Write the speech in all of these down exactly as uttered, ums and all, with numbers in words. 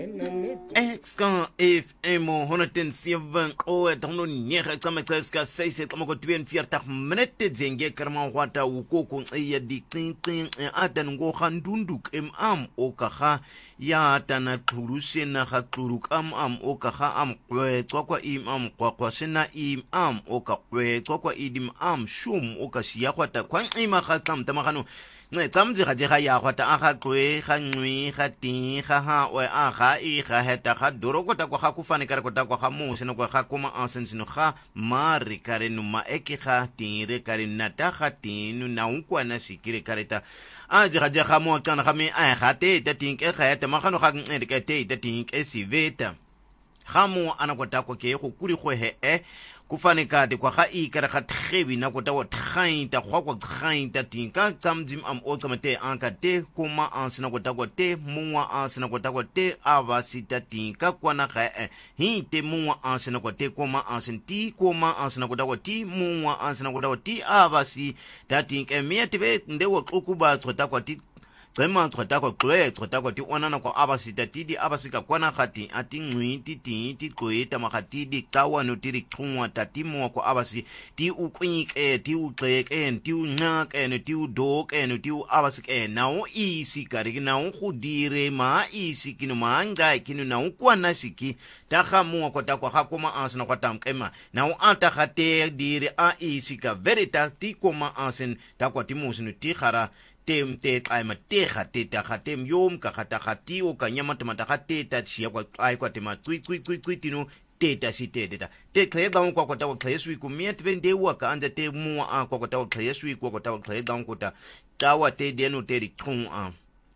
Exka F M honderdseven o dono nege tsameqeska seyse tsamako tweeënveertig minute jenge karma wata ukoko ya diqinqin adan ngo khandunduk em am okaga ya tana qhurusena ga qhuruk am am okaga am kwetswa kwa im am kwakwa sena im am okakwetswa kwa idim am shum okasiya kwata kwanqima ga tsamtamagano ne tsamje ga jega ya kwata aga qwe ga nwi ga tin ga ha we aga i ga heta ga dorokota kwa ga kufane kare kota kwa ga mo seno kwa ga koma ansensino ga mari kare no ma eke ga tire kare nata ga tinu na unkwana sikire kareta a jega jega mo tsana ga me a ga te te tinke ga heta magano ga ngede ke te te tinke siveta ga mo ana kota kwa ke go kuri go he e kufane kade kwa ga ikara ga tgebi na kota wa tgainta kwa kwa tgainta tinka tsamjim am otsamate anka te kuma ansina kota kwa te muwa ansina kota kwa te avasita tinka kwa na ga e hi te muwa ansina kwa te kuma ansin ti kuma ansina kota kwa ti muwa ansina kota kwa ti avasi ta tinka me tebe ndewo ukuba kota kwa ti tsema tsota ko tloe tsota ko ti onana ko abasita ti di abasika kwana khati ati ngwi ti ti ti tloeta magati di tsawa no ti di qhungwa ta ti mo ko abasi ti ukwike ti uxeke ti uncake no ti udoke no ti abasike na o isi kare na o khudire ma isi kino manga kino na ukwana siki ta ga mo ko ta ko ga koma ansina ko tamkema na o anta khate dire a isi ka verita ti koma ansin ta ko ti mo sino ti khara tem te tlaima te ga te ta ga tem yom ka ga ta ga ti o ka nyama te mata ga te ta sia kwa ai kwa te ma tsui tsui tsui tsui tino te ta si te te ta te kle ga kwa kwa ta wa kle sui ku me te vende wa ka anja te mo a kwa kwa ta wa kle sui kwa kwa ta wa kle ga kwa ta ta wa te de no te ri khung a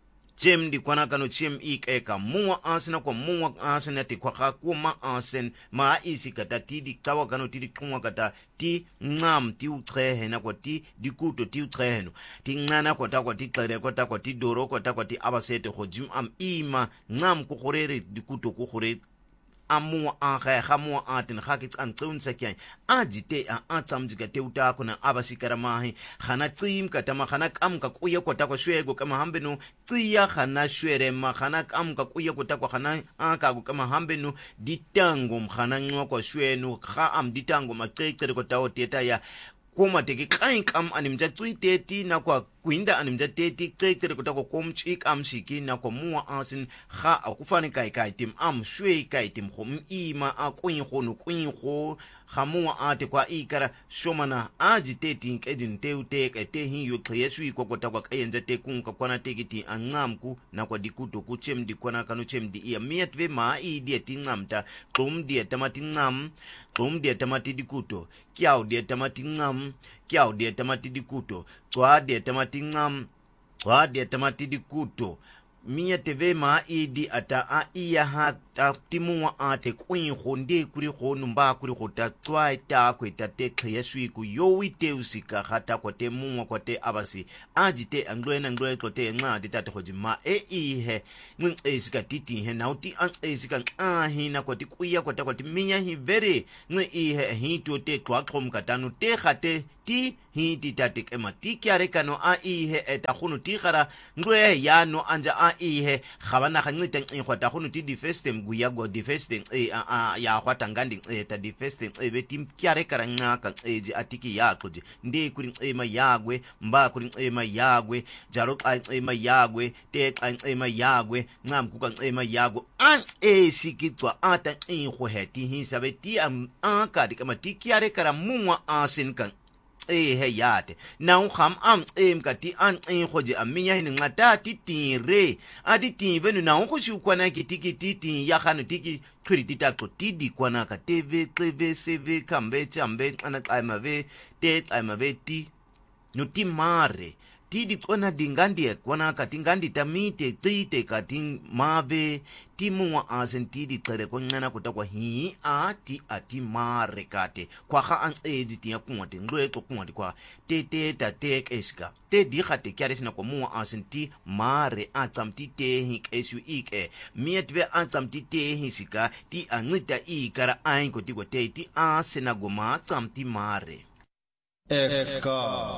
chem di kwana kanu chem ik e ka muwa ansina kwa muwa ansina te kwa ka kuma ansen ma isi kata ti di kawa kanu ti di kuma kata ti ngam ti utrehe na kwa ti di kuto ti utrehe no ti ngana kwa ta kwa ti tlere kwa ta kwa ti doro kwa ta kwa ti abasete kwa jim am ima ngam kukurere di kuto kukurere amu anga gamu atin gakits an tsunsa kyan ajite a atsamjika teuta kuna abasikara mahi khana tsim katama khana kam ka kuya kota kwa shwego kama hambenu tsiya khana shwere ma khana kam ka kuya kota kwa khana aka kama hambenu ditango khana ngwa kwa shwenu kha am ditango maqeqere kota oteta ya kuma teki kain kam animja tsuiteti na kwa kuinda animja teti qeqere kota ko komchik am shiki na ko muwa asin kha akufane kai kai tim am shwe kai tim khom ima a kuin khonu kuin kho khamuwa ate kwa ikara shomana aji teti kejin teute ke te hin yu khyesu ko kota kwa kayenja te kun ka kwana tekiti angamku na kwa dikuto ku chem dikwana kanu chem di ia mietwe ma i die tingamta kum die tamati ngam kum die tamati dikuto kiao die tamati ngam kiao die tamati dikuto tswa die tamati ngam tswa die tamati dikuto mia tv ma idi ata a iya ha ta timuwa ate kuin khonde kuri khonu mba kuri khota tswa ta kweta te khyesu ku yowi te usika khata ko te muwa ko te abasi ajite angloena ngloe to te nga de tate khoji ma e ihe ngin esika titi he na uti an esika a hina ko ti kuya ko ta ko ti minya hi very ngi ihe hi to te kwa khom katanu te khate ti hi ti tate ke ma ti kyare kano a ihe eta khunu ti khara ngloe ya no anja a ihe khabana ga ngite ngi khota khunu ti di first time guya go di first thing e a ya kwata ngandi e ta di first thing e betim kyare karanga ka eji atiki ya kuje ndi kuri e ma yagwe mba kuri e ma yagwe jaro e ma yagwe te e ma yagwe ngam ku ka e ma yagwe an e sikitwa ata e go heti hi sabeti am an ka di kama ti kyare karamuwa asin kan e he yate na kham am em kati an e khoje aminya hin ngata titire adi tivenu na ho shi kwana kitiki titi ya khanu tiki khuri titato tidi kwana ka tv tv cv kambe chambe ana kaima ve te kaima ve ti no timare tidi kona dingandi kwana ka tingandi tamite tsite ka ting mave timuwa asen tidi tere ko ngana kutakwa hi ati ati mare kate kwa ga an edi tia kunwa te ngwe to kunwa kwa te te ta te eska te di khate kyare sina ko muwa asen ti mare atsamti te hi kesu ike mietwe atsamti te hi sika ti anita ikara ain ko ti ko te ti asena goma atsamti mare eska